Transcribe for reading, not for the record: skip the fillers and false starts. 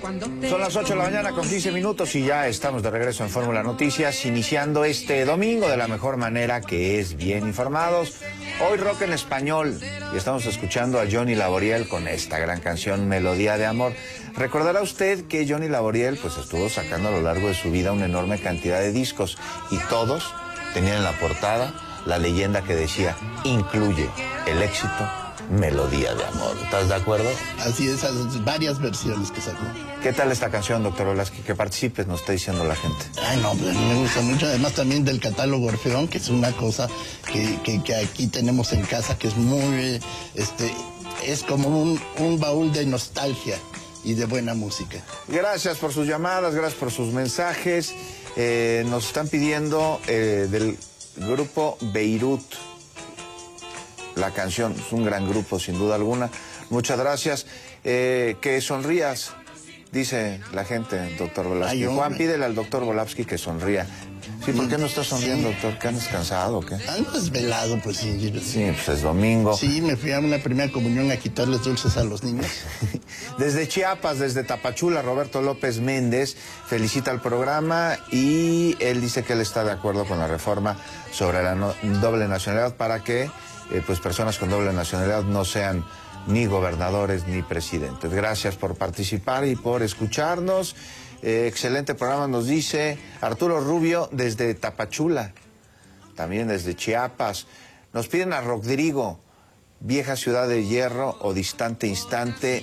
Son las 8 de la mañana con 15 minutos y ya estamos de regreso en Fórmula Noticias, iniciando este domingo de la mejor manera, que es bien informados. Hoy rock en español y estamos escuchando a Johnny Laboriel con esta gran canción Melodía de Amor. Recordará usted que Johnny Laboriel pues estuvo sacando a lo largo de su vida una enorme cantidad de discos y todos tenían en la portada la leyenda que decía: incluye el éxito Melodía de Amor. ¿Estás de acuerdo? Así es, varias versiones que sacó. ¿Qué tal esta canción, doctor Olaski? Que participes, nos está diciendo la gente. Ay, no, pues me gusta mucho. Además también del catálogo Orfeón, que es una cosa que aquí tenemos en casa, que es muy, es como un baúl de nostalgia y de buena música. Gracias por sus llamadas, gracias por sus mensajes. Nos están pidiendo del grupo Beirut la canción. Es un gran grupo, sin duda alguna. Muchas gracias. Que sonrías, dice la gente, doctor Volavsky. Juan, pídele al doctor Volavsky que sonría. Sí, ¿por qué no estás sonriendo, doctor? ¿Que andas cansado o qué? Ando desvelado, pues sí. Sí, pues es domingo. Sí, me fui a una primera comunión a quitarles dulces a los niños. Desde Chiapas, desde Tapachula, Roberto López Méndez felicita al programa y él dice que él está de acuerdo con la reforma sobre la doble nacionalidad para que pues personas con doble nacionalidad no sean ni gobernadores ni presidentes. Gracias por participar y por escucharnos. Excelente programa, nos dice Arturo Rubio desde Tapachula, también desde Chiapas. Nos piden a Rodrigo, Vieja Ciudad de Hierro o Distante Instante.